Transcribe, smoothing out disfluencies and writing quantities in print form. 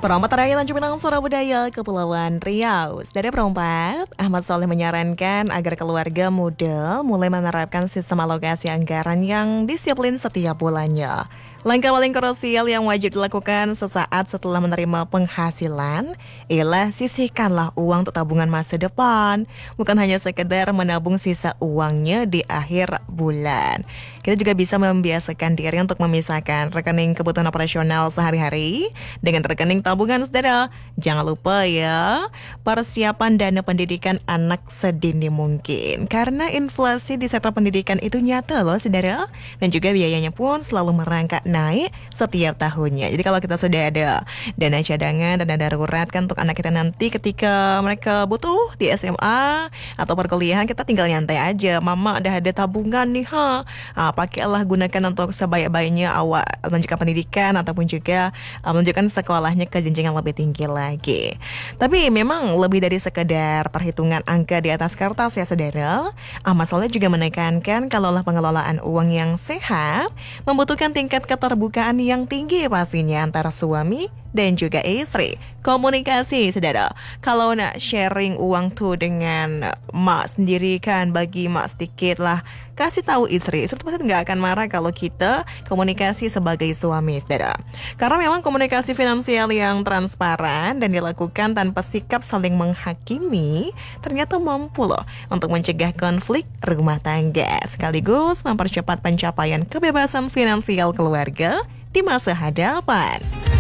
Perompak terakhir Tanjung Pinang Surabaya, Kepulauan Riau. Dari perompak, Ahmad Soleh menyarankan agar keluarga muda mulai menerapkan sistem alokasi anggaran yang disiplin setiap bulannya. Langkah paling krusial yang wajib dilakukan sesaat setelah menerima penghasilan ialah sisihkanlah uang untuk tabungan masa depan. Bukan hanya sekedar menabung sisa uangnya di akhir bulan. Kita juga bisa membiasakan diri untuk memisahkan rekening kebutuhan operasional sehari-hari dengan rekening tabungan, saudara. Jangan lupa ya, persiapan dana pendidikan anak sedini mungkin. Karena inflasi di sektor pendidikan itu nyata loh, saudara. Dan juga biayanya pun selalu merangkak naik setiap tahunnya. Jadi kalau kita sudah ada dana cadangan, dana darurat kan untuk anak kita nanti ketika mereka butuh di SMA atau perkuliahan, kita tinggal nyantai aja. Mama udah ada tabungan nih, pakailah, gunakan untuk sebaik-baiknya awak melanjutkan pendidikan ataupun juga melanjutkan sekolahnya ke jenjang yang lebih tinggi lagi. Tapi memang lebih dari sekedar perhitungan angka di atas kertas ya, saudara. Ahmad Soleh juga menekankan kalaulah pengelolaan uang yang sehat membutuhkan tingkat keterbukaan yang tinggi pastinya antara suami dan juga istri. Komunikasi, saudara. Kalau nak sharing uang tuh dengan mak sendiri kan, bagi mak sedikit lah. Kasih tahu istri, itu pasti nggak akan marah kalau kita komunikasi sebagai suami, saudara. Karena memang komunikasi finansial yang transparan dan dilakukan tanpa sikap saling menghakimi, ternyata mampu loh untuk mencegah konflik rumah tangga, sekaligus mempercepat pencapaian kebebasan finansial keluarga di masa hadapan.